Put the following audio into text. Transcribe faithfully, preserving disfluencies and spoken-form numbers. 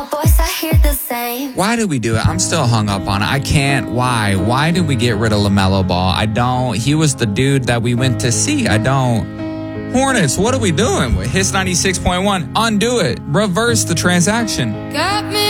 Voice, I hear the same. Why did we do it? I'm still hung up on it. I can't. Why? Why did we get rid of LaMelo Ball? I don't. He was the dude that we went to see. I don't. Hornets, what are we doing with Hits ninety-six point one? Undo it. Reverse the transaction. Got me